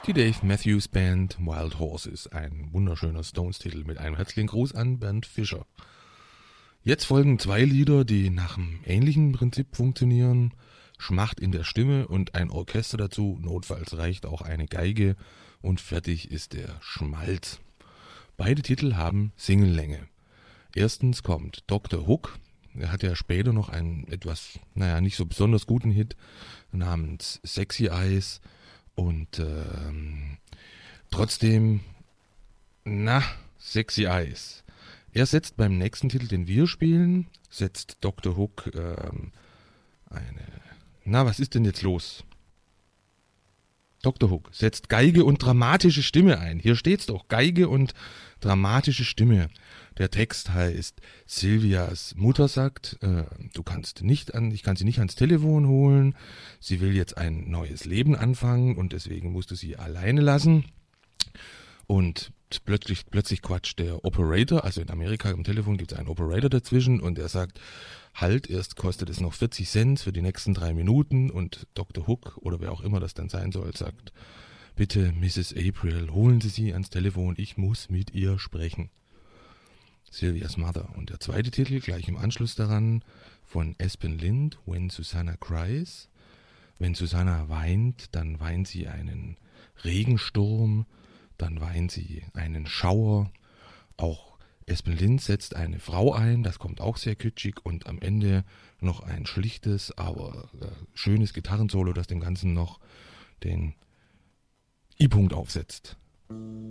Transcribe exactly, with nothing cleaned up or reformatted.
Die Dave Matthews Band Wild Horses, ein wunderschöner Stones-Titel mit einem herzlichen Gruß an Bernd Fischer. Jetzt folgen zwei Lieder, die nach einem ähnlichen Prinzip funktionieren. Schmacht in der Stimme und ein Orchester dazu, notfalls reicht auch eine Geige und fertig ist der Schmalz. Beide Titel haben Singellänge. Erstens kommt Doktor Hook. Er hat ja später noch einen etwas, naja, nicht so besonders guten Hit namens Sexy Eyes. Und ähm, trotzdem, na, Sexy Eyes. Er setzt beim nächsten Titel, den wir spielen, setzt Doktor Hook ähm, eine... Na, was ist denn jetzt los? Doktor Hook setzt Geige und dramatische Stimme ein. Hier steht's doch, Geige und dramatische Stimme. Der Text heißt, Sylvias Mutter sagt, äh, du kannst nicht an, ich kann sie nicht ans Telefon holen. Sie will jetzt ein neues Leben anfangen und deswegen musst du sie alleine lassen. Und plötzlich, plötzlich quatscht der Operator, also in Amerika am Telefon gibt es einen Operator dazwischen und er sagt, halt, erst kostet es noch vierzig Cent für die nächsten drei Minuten und Doktor Hook oder wer auch immer das dann sein soll, sagt, bitte Misses April, holen Sie sie ans Telefon, ich muss mit ihr sprechen. Sylvia's Mother. Und der zweite Titel, gleich im Anschluss daran, von Espen Lind, When Susanna Cries. Wenn Susanna weint, dann weint sie einen Regensturm, dann weint sie einen Schauer. Auch Espen Lind setzt eine Frau ein, das kommt auch sehr kitschig. Und am Ende noch ein schlichtes, aber äh, schönes Gitarrensolo, das dem Ganzen noch den I-Punkt aufsetzt.